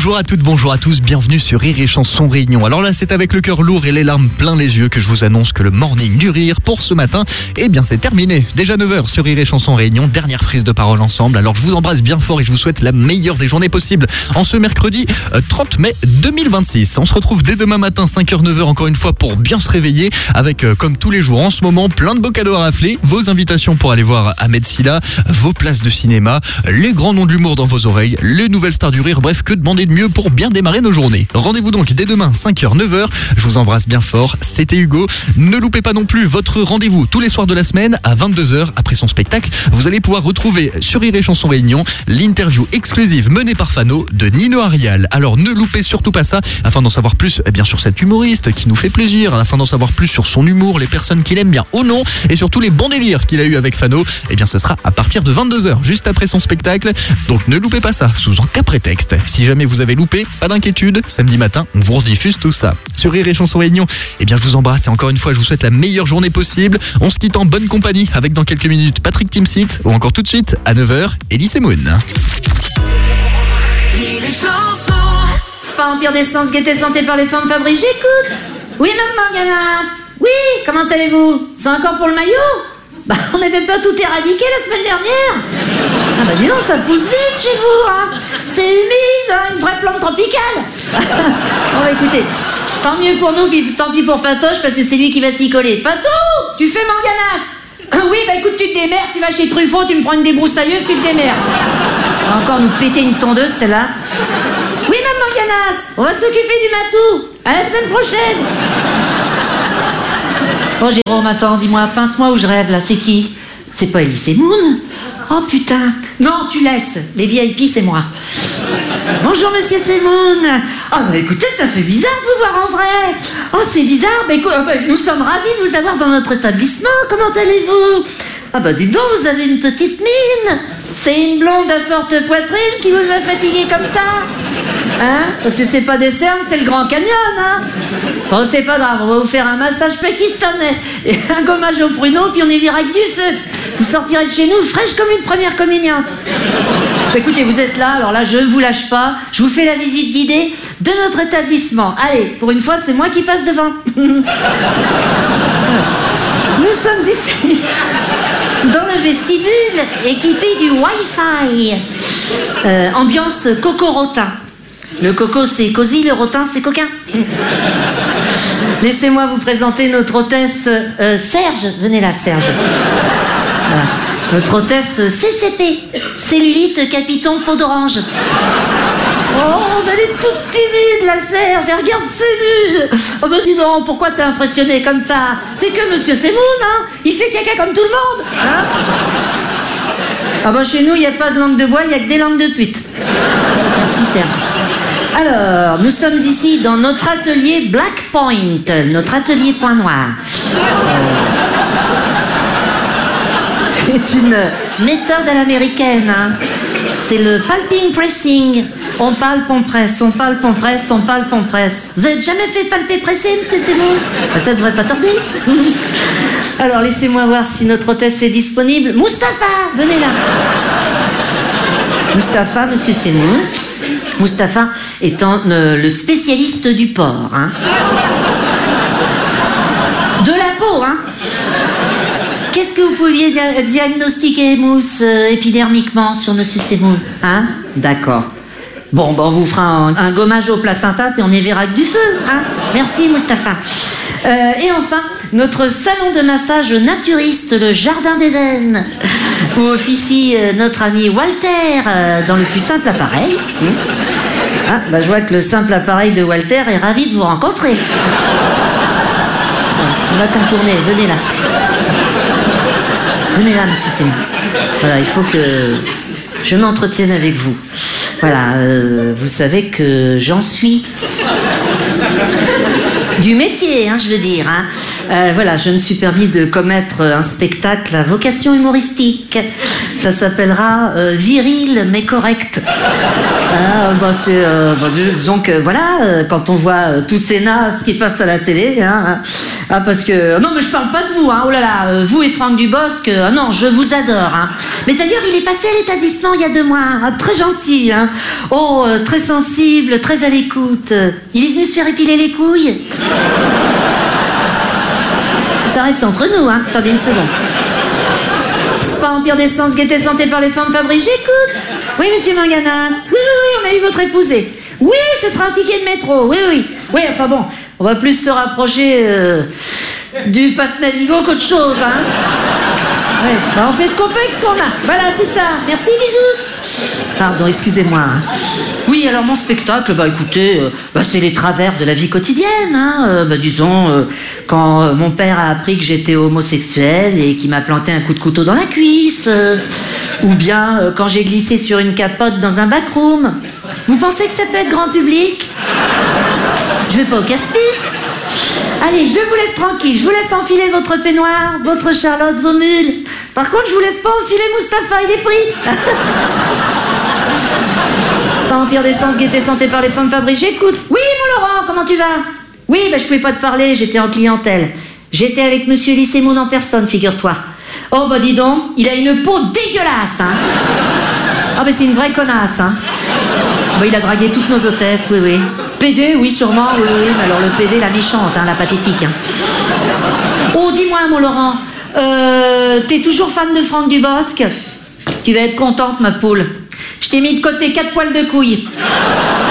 Bonjour à toutes, bonjour à tous, bienvenue sur Rire et Chanson Réunion. Alors là, c'est avec le cœur lourd et les larmes plein les yeux que je vous annonce que le morning du rire pour ce matin, eh bien c'est terminé. Déjà 9h sur Rire et Chanson Réunion, dernière prise de parole ensemble. Alors je vous embrasse bien fort et je vous souhaite la meilleure des journées possibles en ce mercredi 30 mai 2026. On se retrouve dès demain matin 5h 9h encore une fois pour bien se réveiller avec comme tous les jours en ce moment plein de beaux cadeaux à rafler, vos invitations pour aller voir Ahmed Silla, vos places de cinéma, les grands noms d'humour dans vos oreilles, les nouvelles stars du rire, bref que demander de mieux pour bien démarrer nos journées. Rendez-vous donc dès demain 5h 9h. Je vous embrasse bien fort. C'était Hugo. Ne loupez pas non plus votre rendez-vous tous les soirs de la semaine à 22h après son spectacle. Vous allez pouvoir retrouver sur Rire et Chanson Réunion l'interview exclusive menée par Fano de Nino Arial. Alors ne loupez surtout pas ça afin d'en savoir plus bien sur cet humoriste qui nous fait plaisir, afin d'en savoir plus sur son humour, les personnes qu'il aime bien ou non et surtout les bons délires qu'il a eu avec Fano. Eh bien ce sera à partir de 22h juste après son spectacle. Donc ne loupez pas ça sous aucun prétexte. Si jamais vous avez loupé, pas d'inquiétude, samedi matin, on vous rediffuse tout ça. Sur Rire et Chanson Réunion, eh bien je vous embrasse et encore une fois, je vous souhaite la meilleure journée possible. On se quitte en bonne compagnie avec dans quelques minutes Patrick Timsit ou encore tout de suite à 9h, Elise Moon. C'est pas Empire d'essence, gaieté santé par les femmes Fabrice, j'écoute. Oui, maman Ganas. Oui, comment allez-vous? C'est encore pour le maillot? Bah, on n'avait pas tout éradiqué la semaine dernière. Ah bah dis donc, ça pousse vite chez vous, hein. C'est humide, hein, une vraie plante tropicale. Bon bah écoutez, tant mieux pour nous, puis tant pis pour Patoche, parce que c'est lui qui va s'y coller. Patou, tu fais Manganas? Oui, bah écoute, tu te démerdes, tu vas chez Truffaut, tu me prends une débroussailleuse, tu te démerdes. On va encore nous péter une tondeuse, celle-là. Oui, maman Ganas, on va s'occuper du matou. À la semaine prochaine. Oh Jérôme, attends, dis-moi, pince-moi où je rêve là, c'est qui? C'est pas Elise Moon? Oh putain. Non, tu laisses, les VIP c'est moi. Bonjour monsieur Semoun. Oh bah écoutez, ça fait bizarre de vous voir en vrai. Oh c'est bizarre, mais nous sommes ravis de vous avoir dans notre établissement, comment allez-vous? Ah bah dites donc, vous avez une petite mine. C'est une blonde à forte poitrine qui vous a fatigué comme ça? Hein? Parce que c'est pas des cernes, c'est le Grand Canyon, hein? Bon, c'est pas grave, on va vous faire un massage pakistanais et un gommage au pruneau, puis on y vira avec du feu. Vous sortirez de chez nous fraîche comme une première communiante. Écoutez, vous êtes là, alors là, je ne vous lâche pas. Je vous fais la visite guidée de notre établissement. Allez, pour une fois, c'est moi qui passe devant. Nous sommes ici dans le vestibule équipé du Wi-Fi. Ambiance coco-rotin. Le coco, c'est cosy, le rotin, c'est coquin. Laissez-moi vous présenter notre hôtesse Serge. Venez là, Serge. Voilà. Notre hôtesse CCP, cellulite capiton peau d'orange. Oh, mais elle est toute timide, la Serge. Elle regarde ses mules. Oh, ben dis donc, pourquoi t'es impressionné comme ça? C'est que monsieur Semoun, hein, il fait caca comme tout le monde, hein. Ah ben chez nous, il n'y a pas de langue de bois, il n'y a que des langues de pute. Merci Serge. Alors, nous sommes ici dans notre atelier Black Point, notre atelier point noir. C'est une méthode à l'américaine, hein. C'est le palping pressing. On palpe, on presse, on palpe, on presse, on palpe, on presse. Vous avez jamais fait palper presser, monsieur Semoun? Ça devrait pas tarder. Alors, laissez-moi voir si notre hôtesse est disponible. Mustapha, venez là. Mustapha, monsieur Semoun. Mustapha étant le spécialiste du porc, hein. De la peau, hein. Qu'est-ce que vous pouviez diagnostiquer, Mousse, épidermiquement sur monsieur Semoun, hein? D'accord. Bon, ben on vous fera un gommage au placenta puis on y verra que du feu, hein. Merci, Mustapha. Et enfin, notre salon de massage naturiste, le Jardin d'Éden, où officie notre ami Walter dans le plus simple appareil. Ah, bah, je vois que le simple appareil de Walter est ravi de vous rencontrer. On va contourner, venez là. Venez là, monsieur Semoun. Voilà, il faut que je m'entretienne avec vous. Voilà, vous savez que j'en suis du métier, hein, je veux dire, hein. Voilà, je me suis permis de commettre un spectacle à vocation humoristique. Ça s'appellera Viril mais correct. Disons que voilà, quand on voit tous ces nazes qui passent à la télé, parce que... Non mais je parle pas de vous, oh là là, vous et Franck Dubosc, non, je vous adore. Mais d'ailleurs, il est passé à l'établissement il y a 2 mois, très gentil, très sensible, très à l'écoute. Il est venu se faire épiler les couilles. Ça reste entre nous, attendez une seconde. Spa Empire d'Essence, gaieté santé par les femmes Fabrice, j'écoute. Oui, monsieur Manganas. Oui, on a eu votre épousé. Oui, ce sera un ticket de métro, oui. Oui, enfin bon, on va plus se rapprocher du passe Navigo qu'autre chose, Ouais, on fait ce qu'on peut avec ce qu'on a. Voilà, c'est ça. Merci, bisous. Pardon, excusez-moi. Oui, alors mon spectacle, écoutez, c'est les travers de la vie quotidienne, disons, quand mon père a appris que j'étais homosexuel et qu'il m'a planté un coup de couteau dans la cuisse, ou bien quand j'ai glissé sur une capote dans un backroom. Vous pensez que ça peut être grand public? Je vais pas au casse-pipe. Allez, je vous laisse tranquille, je vous laisse enfiler votre peignoir, votre Charlotte, vos mules. Par contre, je vous laisse pas enfiler Mustapha, il est pris. C'est pas Empire d'Essence, gaieté santé par les femmes Fabrice, j'écoute. Oui, mon Laurent, comment tu vas? Oui, je pouvais pas te parler, j'étais en clientèle. J'étais avec monsieur Lycée Moon en personne, figure-toi. Oh, dis donc, il a une peau dégueulasse, c'est une vraie connasse, il a dragué toutes nos hôtesses, oui. PD, oui, sûrement, oui, mais alors le PD, la méchante, la pathétique. Oh, dis-moi, mon Laurent, t'es toujours fan de Franck Dubosc? Tu vas être contente, ma poule. Je t'ai mis de côté 4 poils de couille.